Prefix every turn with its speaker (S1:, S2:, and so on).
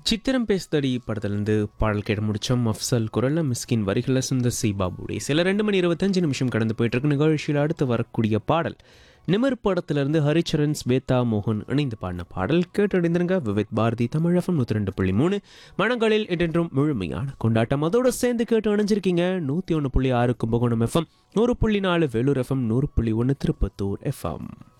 S1: சித்திரம் பேசுதடி படத்துலேருந்து பாடல் கேட்டு முடிச்சோம். அஃப்சல் குரல்ல மிஸ்கின் வரிகளில் சுந்தர் சி பாபுடைய சில 2 மணி 25 நிமிஷம் கடந்து போயிட்டு இருக்கு. நிகழ்ச்சியில் அடுத்து வரக்கூடிய பாடல் நிமர் படத்திலிருந்து ஹரிச்சரன் ஸ்வேதா மோகன் இணைந்து பாடின பாடல் கேட்டடைந்திருங்க. விவித் பாரதி தமிழ் எஃப்எம் 102.3 மனங்களில் என்றென்றும் முழுமையான கொண்டாட்டம். அதோட சேர்ந்து கேட்டு அணைஞ்சிருக்கீங்க 101.6 Kumbakonam FM, 100.4 Vellore FM, 100.1 Tirupattur FM.